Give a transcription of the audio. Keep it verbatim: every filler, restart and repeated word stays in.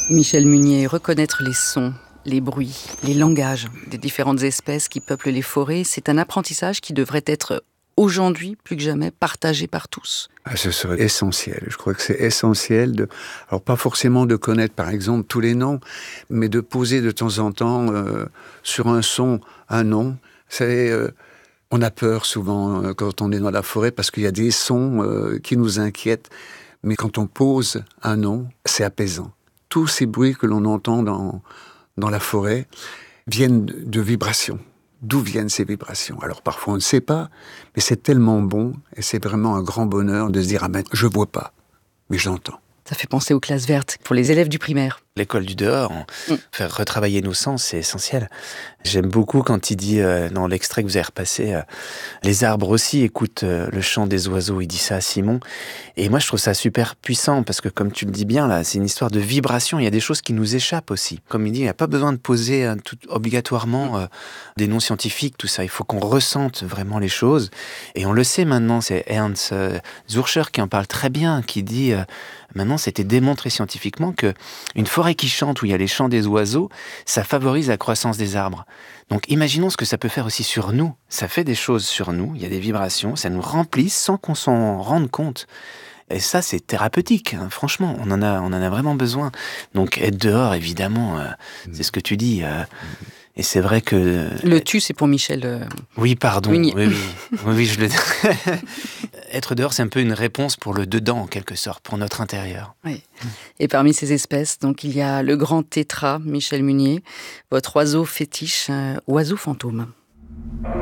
Michel Munier, reconnaître les sons, les bruits, les langages des différentes espèces qui peuplent les forêts, c'est un apprentissage qui devrait être aujourd'hui, plus que jamais, partagé par tous. Ah, ce serait essentiel. Je crois que c'est essentiel de, alors pas forcément de connaître par exemple tous les noms, mais de poser de temps en temps euh, sur un son un nom. C'est, euh, on a peur souvent euh, quand on est dans la forêt parce qu'il y a des sons euh, qui nous inquiètent, mais quand on pose un nom, c'est apaisant. Tous ces bruits que l'on entend dans, dans la forêt viennent de vibrations. D'où viennent ces vibrations? Alors parfois on ne sait pas, mais c'est tellement bon et c'est vraiment un grand bonheur de se dire « Ah ben, je vois pas, mais j'entends ». Ça fait penser aux classes vertes pour les élèves du primaire. L'école du dehors, mmh. faire retravailler nos sens, c'est essentiel. J'aime beaucoup quand il dit, euh, dans l'extrait que vous avez repassé, euh, les arbres aussi écoutent euh, le chant des oiseaux. Il dit ça à Simon. Et moi, je trouve ça super puissant parce que, comme tu le dis bien, là, c'est une histoire de vibration. Il y a des choses qui nous échappent aussi. Comme il dit, il n'y a pas besoin de poser euh, tout, obligatoirement euh, des noms scientifiques, tout ça. Il faut qu'on ressente vraiment les choses. Et on le sait maintenant, c'est Ernst euh, Zürcher qui en parle très bien, qui dit, euh, maintenant, c'était démontré scientifiquement que une forêt qui chante, où il y a les chants des oiseaux, ça favorise la croissance des arbres. Donc imaginons ce que ça peut faire aussi sur nous. Ça fait des choses sur nous, il y a des vibrations, ça nous remplit sans qu'on s'en rende compte. Et ça, c'est thérapeutique, hein. Franchement, on en a, on en a vraiment besoin. Donc être dehors, évidemment, euh, mmh. c'est ce que tu dis. Euh, mmh. Et c'est vrai que... Le tu, c'est pour Michel. Euh... Oui, pardon. Oui, oui, oui, oui, oui, je le. Être dehors, c'est un peu une réponse pour le dedans, en quelque sorte, pour notre intérieur. Oui. Et parmi ces espèces, donc il y a le grand tétra, Michel Munier, votre oiseau fétiche, euh, oiseau fantôme.